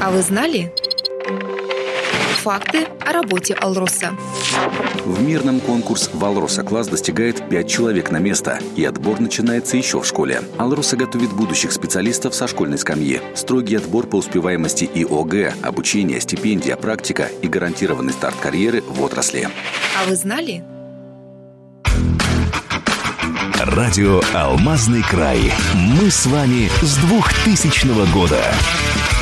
А вы знали? Факты о работе «Алроса». В мирном конкурс в «Алроса-класс» достигает 5 человек на место, и отбор начинается еще в школе. «Алроса» готовит будущих специалистов со школьной скамьи. Строгий отбор по успеваемости и ОГЭ, обучение, стипендия, практика и гарантированный старт карьеры в отрасли. А вы знали? Радио «Алмазный край». Мы с вами с 2000 года.